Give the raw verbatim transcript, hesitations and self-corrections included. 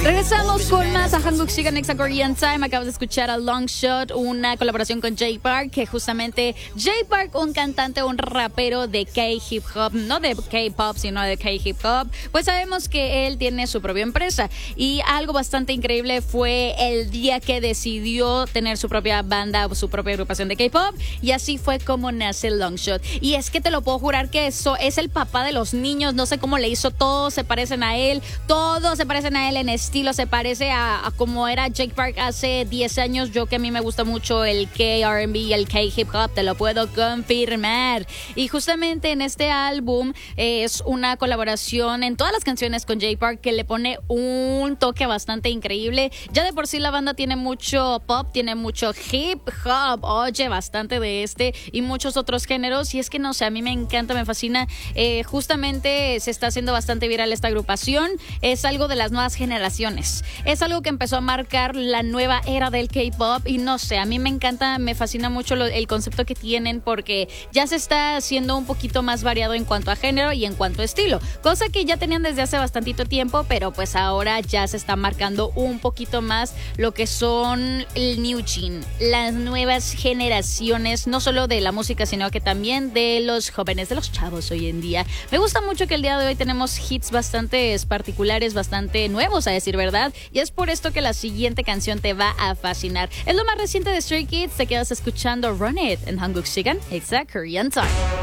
Regresamos con más a Hanguk Sigan Nexa Korean Time. Acabas de escuchar a Long Shot, una colaboración con Jay Park, que justamente Jay Park, un cantante, un rapero de K-Hip Hop, no de K-Pop, sino de K-Hip Hop, pues sabemos que él tiene su propia empresa. Y algo bastante increíble fue el día que decidió tener su propia banda o su propia agrupación de K-Pop, y así fue como nace Long Shot. Y es que te lo puedo jurar que eso es el papá de los niños, no sé cómo le hizo, todos se parecen a él, todos se parecen a él en estilo, se parece a, a como era Jake Park hace diez años. Yo, que a mí me gusta mucho el K-R and B y el K-Hip Hop, te lo puedo confirmar. Y justamente en este álbum eh, es una colaboración en todas las canciones con Jake Park que le pone un toque bastante increíble. Ya de por sí la banda tiene mucho pop, tiene mucho hip hop, oye, bastante de este y muchos otros géneros, y es que no sé, a mí me encanta, me fascina. Eh, justamente se está haciendo bastante viral esta agrupación, es algo de las nuevas generaciones. Es algo que empezó a marcar la nueva era del K-pop y no sé, a mí me encanta, me fascina mucho lo, el concepto que tienen, porque ya se está haciendo un poquito más variado en cuanto a género y en cuanto a estilo, cosa que ya tenían desde hace bastantito tiempo, pero pues ahora ya se está marcando un poquito más lo que son el New Gen, las nuevas generaciones, no solo de la música, sino que también de los jóvenes, de los chavos hoy en día. Me gusta mucho que el día de hoy tenemos hits bastante particulares, bastante nuevos, a decir verdad. Y es por esto que la siguiente canción te va a fascinar. Es lo más reciente de Stray Kids. Te quedas escuchando Run It en Hanguk Sigan Nexa Korean Time.